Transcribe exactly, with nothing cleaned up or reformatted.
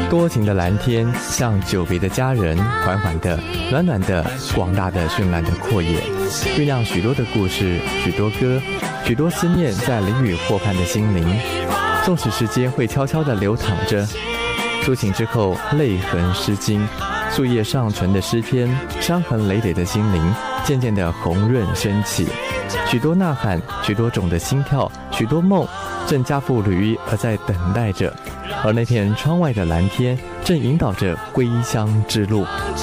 多情的蓝天像久别的家人，缓缓的、暖暖的、广大的、绚烂的阔野，酝酿许多的故事，许多歌，许多思念在淋雨或盼的心灵。纵使时间会悄悄地流淌着，抒情之后泪痕湿巾，树叶上纯的诗篇，伤痕累累的心灵渐渐地红润升起。许多呐喊，许多种的心跳，许多梦正加负旅而在等待着，而那片窗外的蓝天正引导着归乡之路。